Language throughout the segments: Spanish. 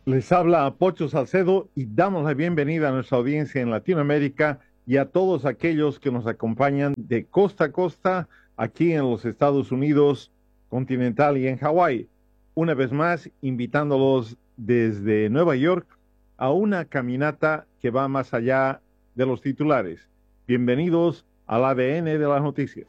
Les habla Pocho Salcedo y damos la bienvenida a nuestra audiencia en Latinoamérica y a todos aquellos que nos acompañan de costa a costa aquí en los Estados Unidos continental y en Hawái. Una vez más, invitándolos desde Nueva York a una caminata que va más allá de los titulares. Bienvenidos al ADN de las noticias.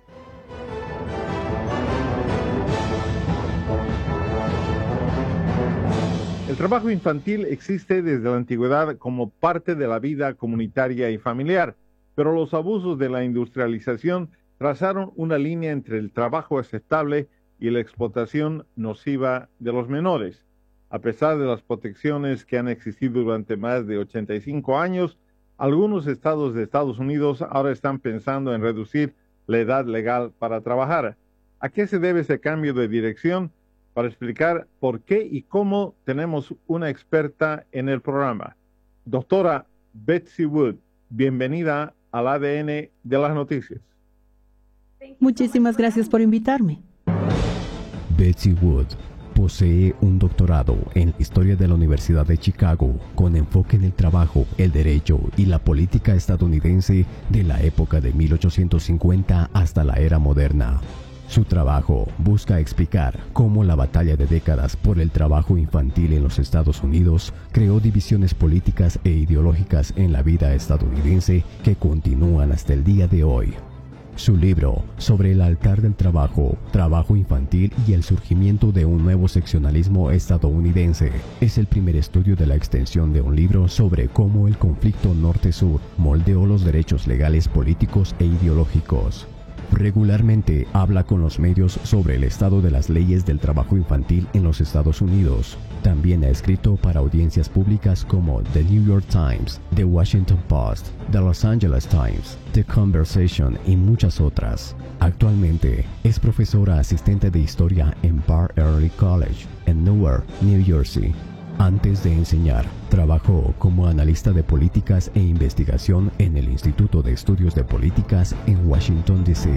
El trabajo infantil existe desde la antigüedad como parte de la vida comunitaria y familiar, pero los abusos de la industrialización trazaron una línea entre el trabajo aceptable y la explotación nociva de los menores. A pesar de las protecciones que han existido durante más de 85 años, algunos estados de Estados Unidos ahora están pensando en reducir la edad legal para trabajar. ¿A qué se debe ese cambio de dirección? Para explicar por qué y cómo, tenemos una experta en el programa. Doctora Betsy Wood, bienvenida al ADN de las noticias. Muchísimas gracias por invitarme. Betsy Wood posee un doctorado en Historia de la Universidad de Chicago, con enfoque en el trabajo, el derecho y la política estadounidense de la época de 1850 hasta la era moderna. Su trabajo busca explicar cómo la batalla de décadas por el trabajo infantil en los Estados Unidos creó divisiones políticas e ideológicas en la vida estadounidense que continúan hasta el día de hoy. Su libro sobre el altar del trabajo, trabajo infantil y el surgimiento de un nuevo seccionalismo estadounidense es el primer estudio de la extensión de un libro sobre cómo el conflicto norte-sur moldeó los derechos legales, políticos e ideológicos. Regularmente habla con los medios sobre el estado de las leyes del trabajo infantil en los Estados Unidos. También ha escrito para audiencias públicas como The New York Times, The Washington Post, The Los Angeles Times, The Conversation y muchas otras. Actualmente es profesora asistente de historia en Bar Early College en Newark, New Jersey. Antes de enseñar, trabajó como analista de políticas e investigación en el Instituto de Estudios de Políticas en Washington, D.C.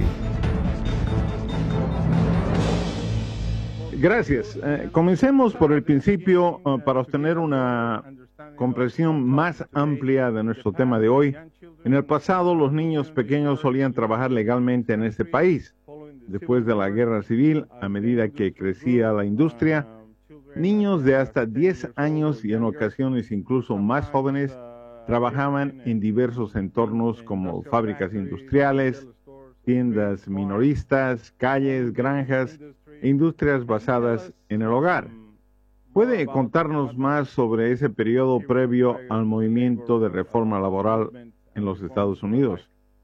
Gracias. Comencemos por el principio para obtener una comprensión más amplia de nuestro tema de hoy. En el pasado, los niños pequeños solían trabajar legalmente en este país. Después de la Guerra Civil, a medida que crecía la industria, niños de hasta 10 años y en ocasiones incluso más jóvenes trabajaban en diversos entornos como fábricas industriales, tiendas minoristas, calles, granjas e industrias basadas en el hogar. ¿Puede contarnos más sobre ese periodo previo al movimiento de reforma laboral en los Estados Unidos?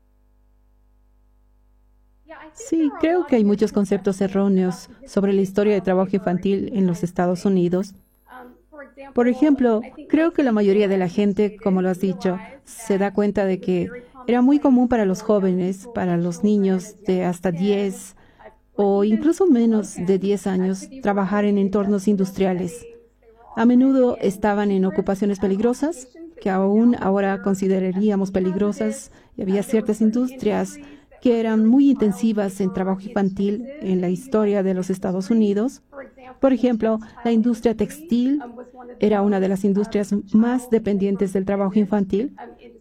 Sí, creo que hay muchos conceptos erróneos sobre la historia de trabajo infantil en los Estados Unidos. Por ejemplo, creo que la mayoría de la gente, como lo has dicho, se da cuenta de que era muy común para los jóvenes, para los niños de hasta 10 o incluso menos de 10 años, trabajar en entornos industriales. A menudo estaban en ocupaciones peligrosas, que aún ahora consideraríamos peligrosas, y había ciertas industrias que eran muy intensivas en trabajo infantil en la historia de los Estados Unidos. Por ejemplo, la industria textil era una de las industrias más dependientes del trabajo infantil,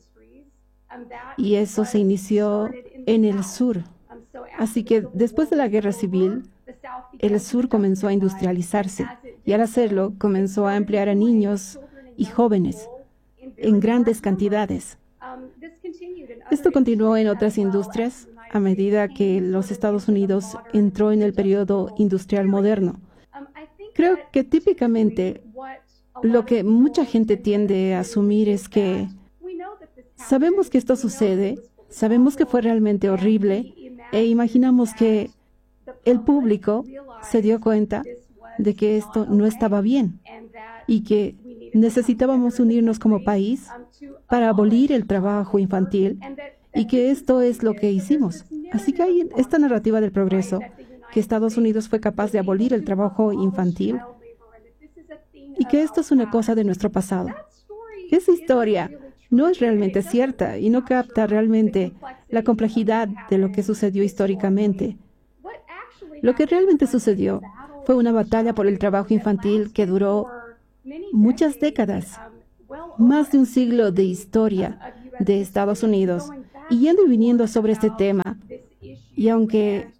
y eso se inició en el sur. Así que después de la Guerra Civil, el sur comenzó a industrializarse, y al hacerlo comenzó a emplear a niños y jóvenes en grandes cantidades. Esto continuó en otras industrias a medida que los Estados Unidos entró en el periodo industrial moderno. Creo que típicamente lo que mucha gente tiende a asumir es que sabemos que esto sucede, sabemos que fue realmente horrible e imaginamos que el público se dio cuenta de que esto no estaba bien y que necesitábamos unirnos como país para abolir el trabajo infantil, y que esto es lo que hicimos. Así que hay esta narrativa del progreso, que Estados Unidos fue capaz de abolir el trabajo infantil y que esto es una cosa de nuestro pasado. Esa historia no es realmente cierta y no capta realmente la complejidad de lo que sucedió históricamente. Lo que realmente sucedió fue una batalla por el trabajo infantil que duró muchas décadas, más de un siglo de historia de Estados Unidos, y yendo y viniendo sobre este tema. Y aunque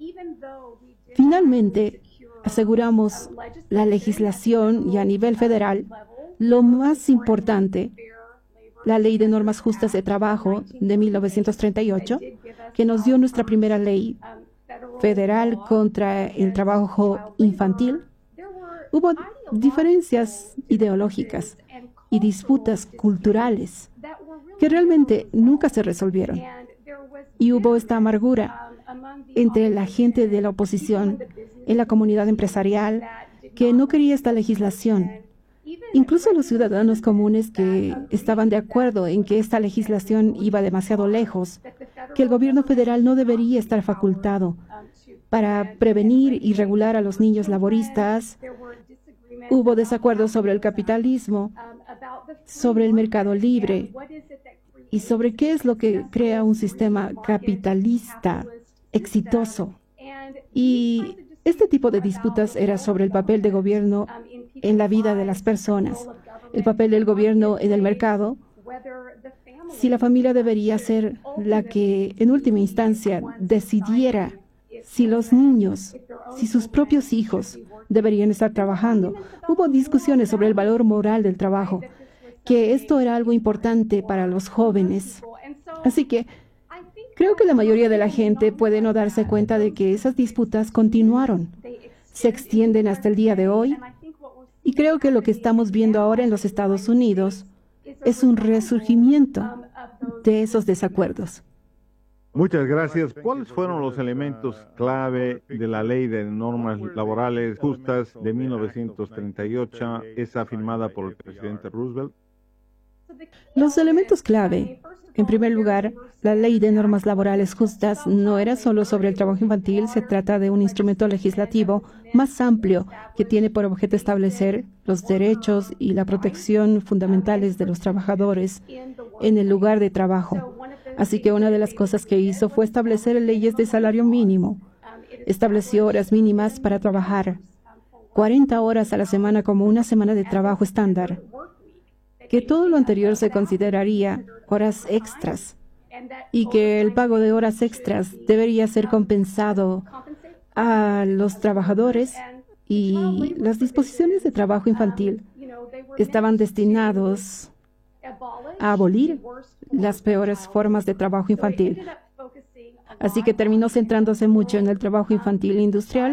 finalmente aseguramos la legislación y a nivel federal, lo más importante, la Ley de Normas Justas de Trabajo de 1938, que nos dio nuestra primera ley federal contra el trabajo infantil, hubo diferencias ideológicas y disputas culturales que realmente nunca se resolvieron. Y hubo esta amargura entre la gente de la oposición en la comunidad empresarial que no quería esta legislación. Incluso los ciudadanos comunes que estaban de acuerdo en que esta legislación iba demasiado lejos, que el gobierno federal no debería estar facultado para prevenir y regular a los niños laboristas. Hubo desacuerdos sobre el capitalismo, sobre el mercado libre y sobre qué es lo que crea un sistema capitalista exitoso. Y este tipo de disputas era sobre el papel de gobierno en la vida de las personas, el papel del gobierno en el mercado, si la familia debería ser la que en última instancia decidiera si los niños, si sus propios hijos deberían estar trabajando. Hubo discusiones sobre el valor moral del trabajo, que esto era algo importante para los jóvenes. Así que creo que la mayoría de la gente puede no darse cuenta de que esas disputas continuaron, se extienden hasta el día de hoy, y creo que lo que estamos viendo ahora en los Estados Unidos es un resurgimiento de esos desacuerdos. Muchas gracias. ¿Cuáles fueron los elementos clave de la Ley de Normas Laborales Justas de 1938, esa firmada por el presidente Roosevelt? Los elementos clave. En primer lugar, la Ley de Normas Laborales Justas no era solo sobre el trabajo infantil, se trata de un instrumento legislativo más amplio que tiene por objeto establecer los derechos y la protección fundamentales de los trabajadores en el lugar de trabajo. Así que una de las cosas que hizo fue establecer leyes de salario mínimo. Estableció horas mínimas para trabajar, 40 horas a la semana como una semana de trabajo estándar, que todo lo anterior se consideraría horas extras y que el pago de horas extras debería ser compensado a los trabajadores, y las disposiciones de trabajo infantil estaban destinados a abolir las peores formas de trabajo infantil. Así que terminó centrándose mucho en el trabajo infantil industrial,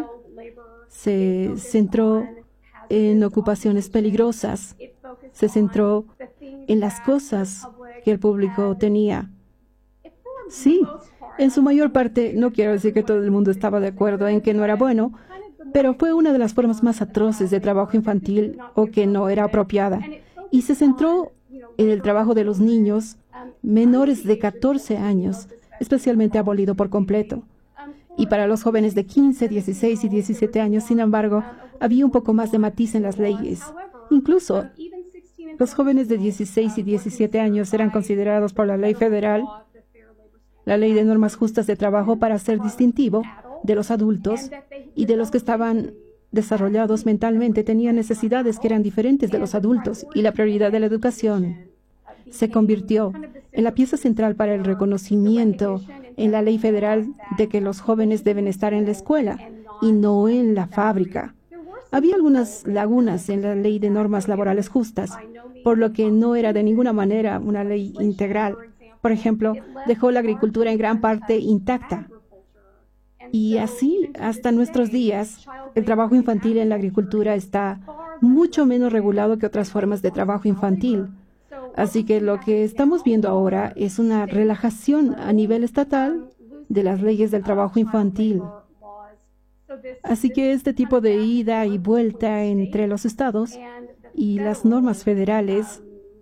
se centró en ocupaciones peligrosas, se centró en las cosas que el público tenía. Sí, en su mayor parte, no quiero decir que todo el mundo estaba de acuerdo en que no era bueno, pero fue una de las formas más atroces de trabajo infantil o que no era apropiada. Y se centró en el trabajo de los niños menores de 14 años, especialmente abolido por completo. Y para los jóvenes de 15, 16 y 17 años, sin embargo, había un poco más de matiz en las leyes. Incluso los jóvenes de 16 y 17 años eran considerados por la ley federal, la Ley de Normas Justas de Trabajo, para ser distintivo de los adultos, y de los que estaban desarrollados mentalmente tenían necesidades que eran diferentes de los adultos, y la prioridad de la educación se convirtió en la pieza central para el reconocimiento en la ley federal de que los jóvenes deben estar en la escuela y no en la fábrica. Había algunas lagunas en la Ley de Normas Laborales Justas, por lo que no era de ninguna manera una ley integral. Por ejemplo, dejó la agricultura en gran parte intacta. Y así, hasta nuestros días, el trabajo infantil en la agricultura está mucho menos regulado que otras formas de trabajo infantil. Así que lo que estamos viendo ahora es una relajación a nivel estatal de las leyes del trabajo infantil. Así que este tipo de ida y vuelta entre los estados y las normas federales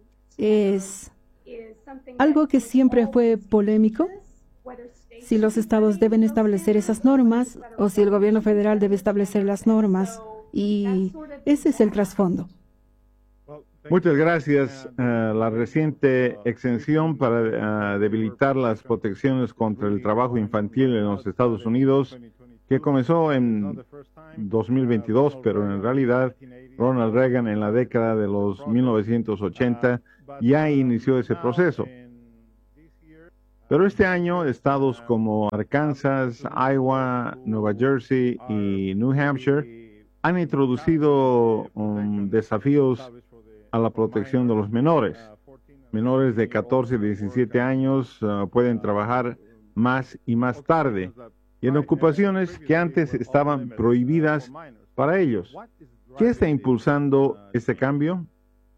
es algo que siempre fue polémico, si los estados deben establecer esas normas o si el gobierno federal debe establecer las normas, y ese es el trasfondo. Muchas gracias. La reciente exención para debilitar las protecciones contra el trabajo infantil en los Estados Unidos, que comenzó en 2022, pero en realidad Ronald Reagan en la década de los 1980 ya inició ese proceso. Pero este año, estados como Arkansas, Iowa, Nueva Jersey y New Hampshire han introducido desafíos a la protección de los menores. Menores de 14 y 17 años pueden trabajar más y más tarde y en ocupaciones que antes estaban prohibidas para ellos. ¿Qué está impulsando este cambio?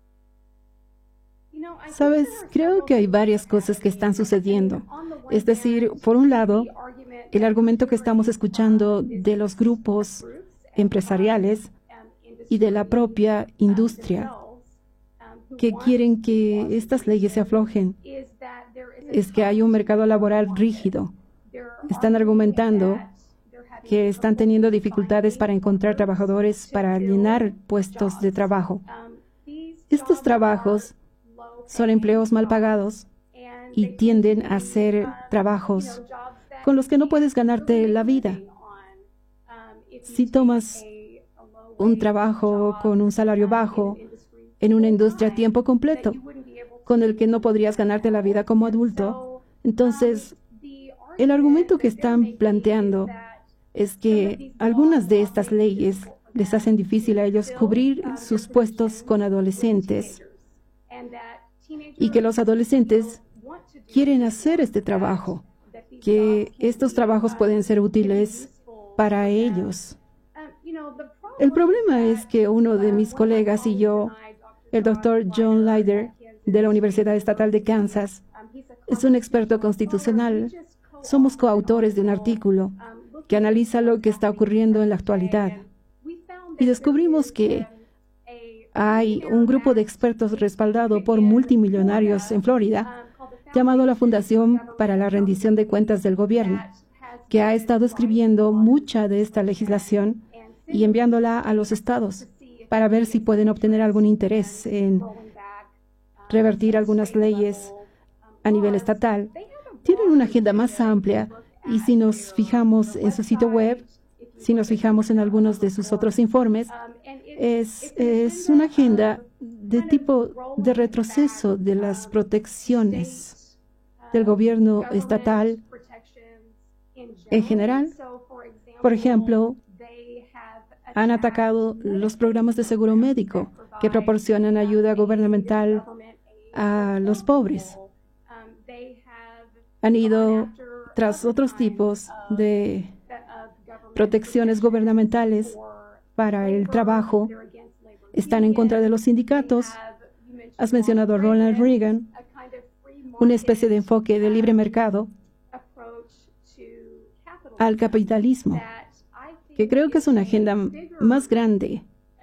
Sabes, creo que hay varias cosas que están sucediendo. Es decir, por un lado, el argumento que estamos escuchando de los grupos empresariales y de la propia industria que quieren que estas leyes se aflojen es que hay un mercado laboral rígido. Están argumentando que están teniendo dificultades para encontrar trabajadores para llenar puestos de trabajo. Estos trabajos son empleos mal pagados y tienden a ser trabajos con los que no puedes ganarte la vida. Si tomas un trabajo con un salario bajo en una industria a tiempo completo, con el que no podrías ganarte la vida como adulto, entonces el argumento que están planteando es que algunas de estas leyes les hacen difícil a ellos cubrir sus puestos con adolescentes y que los adolescentes quieren hacer este trabajo, que estos trabajos pueden ser útiles para ellos. El problema es que uno de mis colegas y yo, el doctor John Leider, de la Universidad Estatal de Kansas, es un experto constitucional. Somos coautores de un artículo que analiza lo que está ocurriendo en la actualidad. Y descubrimos que hay un grupo de expertos respaldado por multimillonarios en Florida, llamado la Fundación para la Rendición de Cuentas del Gobierno, que ha estado escribiendo mucha de esta legislación y enviándola a los estados para ver si pueden obtener algún interés en revertir algunas leyes a nivel estatal. Tienen una agenda más amplia y si nos fijamos en su sitio web, si nos fijamos en algunos de sus otros informes, es una agenda de tipo de retroceso de las protecciones del gobierno estatal en general. Por ejemplo, han atacado los programas de seguro médico que proporcionan ayuda gubernamental a los pobres. Han ido tras otros tipos de protecciones gubernamentales para el trabajo. Están en contra de los sindicatos. Has mencionado a Ronald Reagan, una especie de enfoque de libre mercado al capitalismo, que creo que es una agenda más grande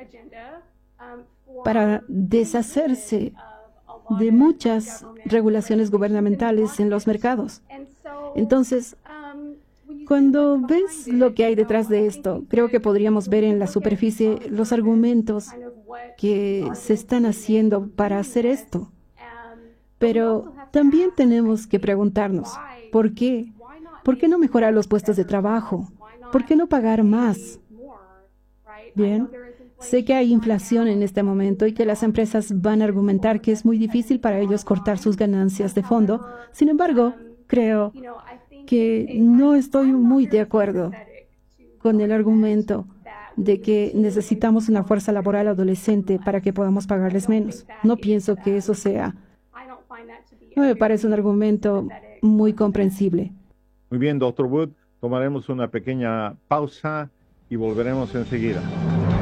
para deshacerse de muchas regulaciones gubernamentales en los mercados. Entonces, cuando ves lo que hay detrás de esto, creo que podríamos ver en la superficie los argumentos que se están haciendo para hacer esto. Pero también tenemos que preguntarnos, ¿por qué? ¿Por qué no mejorar los puestos de trabajo? ¿Por qué no pagar más? Bien, sé que hay inflación en este momento y que las empresas van a argumentar que es muy difícil para ellos cortar sus ganancias de fondo. Sin embargo, creo que no estoy muy de acuerdo con el argumento de que necesitamos una fuerza laboral adolescente para que podamos pagarles menos. No pienso que eso sea. No me parece un argumento muy comprensible. Muy bien, Dr. Wood, tomaremos una pequeña pausa y volveremos enseguida.